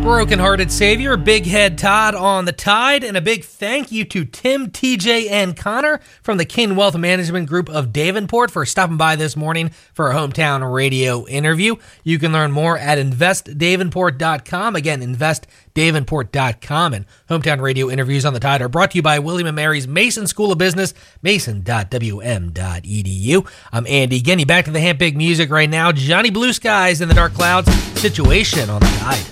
Broken-hearted savior, Big Head Todd on the Tide, and a big thank you to Tim, TJ, and Connor from the King Wealth Management Group of Davenport for stopping by this morning for a hometown radio interview. You can learn more at investdavenport.com. Again, investdavenport.com. And hometown radio interviews on the Tide are brought to you by William & Mary's Mason School of Business, mason.wm.edu. I'm Andy Genny. Back to the Handpicked music right now. Johnny Blue Skies in the Dark Clouds, Situation on the Tide.